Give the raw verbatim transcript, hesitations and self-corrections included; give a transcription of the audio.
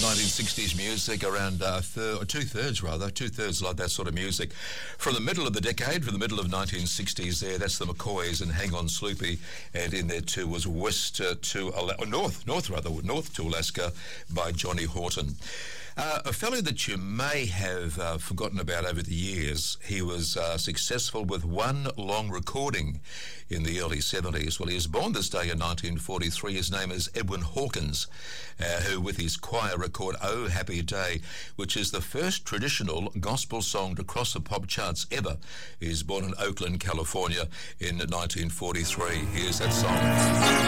nineteen sixties music, around uh, thir- two-thirds rather, two-thirds like that sort of music. From the middle of the decade, from the middle of nineteen sixties there, that's the McCoys and Hang On Sloopy, and in there too was West uh, to Ala- or North, North rather, North to Alaska by Johnny Horton. Uh, a fellow that you may have uh, forgotten about over the years. He was uh, successful with one long recording in the early seventies. Well, he was born this day in nineteen forty-three. His name is Edwin Hawkins, uh, who with his choir record Oh Happy Day, which is the first traditional gospel song to cross the pop charts ever. He was born in Oakland, California in nineteen forty-three. Here's that song.